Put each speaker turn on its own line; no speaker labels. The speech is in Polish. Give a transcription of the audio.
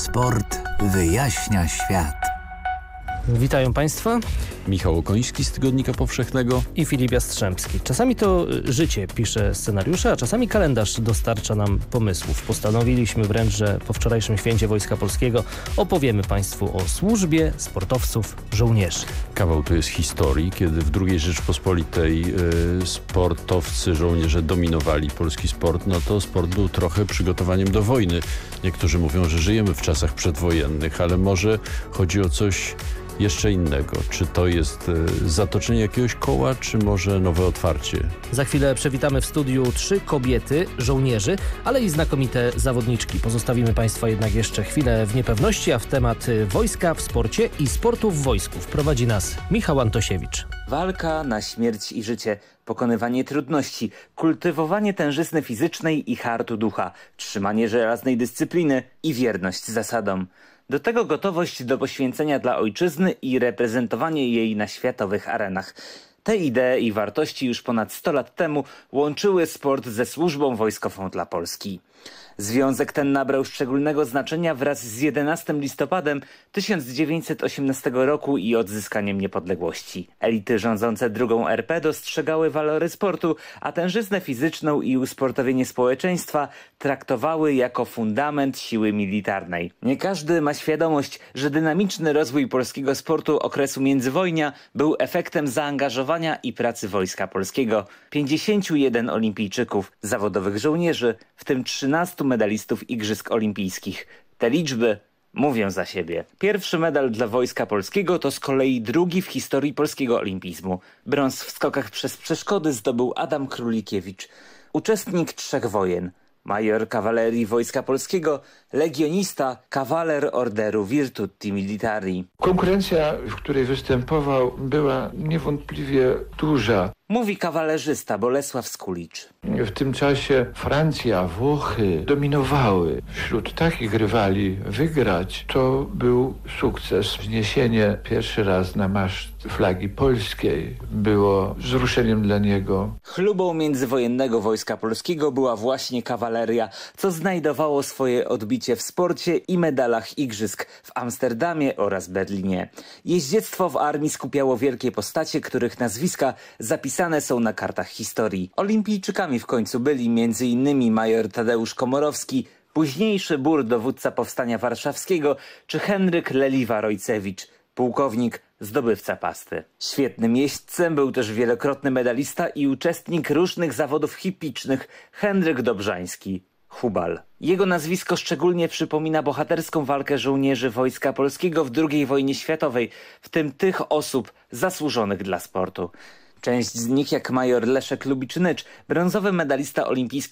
Sport wyjaśnia świat.
Witają Państwa.
Michał Okoński z Tygodnika Powszechnego
I Filip Jastrzębski. Czasami to życie pisze scenariusze, a czasami kalendarz dostarcza nam pomysłów. Postanowiliśmy wręcz, że po wczorajszym święcie Wojska Polskiego opowiemy Państwu o służbie sportowców, żołnierzy.
Kawał to jest historii, kiedy w II Rzeczpospolitej sportowcy, żołnierze dominowali polski sport. No to sport był trochę przygotowaniem do wojny. Niektórzy mówią, że żyjemy w czasach przedwojennych, ale może chodzi o coś jeszcze innego. Czy to jest zatoczenie jakiegoś koła, czy może nowe otwarcie?
Za chwilę przewitamy w studiu 3 kobiety, żołnierzy, ale i znakomite zawodniczki. Pozostawimy Państwa jednak jeszcze chwilę w niepewności, a w temat wojska w sporcie i sportu w wojsku wprowadzi nas Michał Antosiewicz.
Walka na śmierć i życie, pokonywanie trudności, kultywowanie tężyzny fizycznej i hartu ducha, trzymanie żelaznej dyscypliny i wierność zasadom. Do tego gotowość do poświęcenia dla ojczyzny i reprezentowanie jej na światowych arenach. Te idee i wartości już ponad 100 lat temu łączyły sport ze służbą wojskową dla Polski. Związek ten nabrał szczególnego znaczenia wraz z 11 listopadem 1918 roku i odzyskaniem niepodległości. Elity rządzące II RP dostrzegały walory sportu, a tężyznę fizyczną i usportowienie społeczeństwa traktowały jako fundament siły militarnej. Nie każdy ma świadomość, że dynamiczny rozwój polskiego sportu okresu międzywojnia był efektem zaangażowania i pracy Wojska Polskiego. 51 olimpijczyków, zawodowych żołnierzy, w tym 13 medalistów Igrzysk Olimpijskich. Te liczby mówią za siebie. Pierwszy medal dla Wojska Polskiego to z kolei drugi w historii polskiego olimpizmu. Brąz w skokach przez przeszkody zdobył Adam Królikiewicz, uczestnik 3 wojen. Major kawalerii Wojska Polskiego, legionista, kawaler Orderu Virtuti Militari.
Konkurencja, w której występował, była niewątpliwie duża.
Mówi kawalerzysta Bolesław Skulicz.
W tym czasie Francja, Włochy dominowały. Wśród takich rywali wygrać to był sukces. Wzniesienie pierwszy raz na maszt flagi polskiej było wzruszeniem dla niego.
Chlubą międzywojennego Wojska Polskiego była właśnie kawaleria, co znajdowało swoje odbicie w sporcie i medalach igrzysk w Amsterdamie oraz Berlinie. Jeździectwo w armii skupiało wielkie postacie, których nazwiska zapisane są na kartach historii. Olimpijczykami w końcu byli m.in. major Tadeusz Komorowski, późniejszy Bór, dowódca Powstania Warszawskiego, czy Henryk Leliwa-Rojcewicz, pułkownik, zdobywca pasty. Świetnym jeźdźcem był też wielokrotny medalista i uczestnik różnych zawodów hippicznych Henryk Dobrzański, Hubal. Jego nazwisko szczególnie przypomina bohaterską walkę żołnierzy Wojska Polskiego w II wojnie światowej, w tym tych osób zasłużonych dla sportu. Część z nich, jak major Leszek Lubicznycz, brązowy medalista olimpijski